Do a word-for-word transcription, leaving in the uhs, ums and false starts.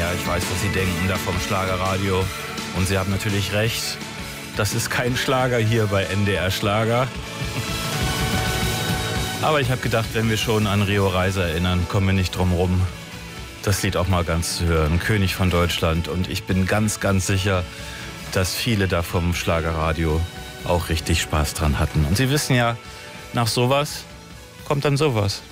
ja, ich weiß, was Sie denken da vom Schlagerradio. Und Sie haben natürlich recht. Das ist kein Schlager hier bei N D R Schlager. Aber ich habe gedacht, wenn wir schon an Rio Reiser erinnern, kommen wir nicht drum rum, das Lied auch mal ganz zu hören. König von Deutschland. Und ich bin ganz, ganz sicher, dass viele da vom Schlagerradio auch richtig Spaß dran hatten. Und Sie wissen ja, nach sowas kommt dann sowas.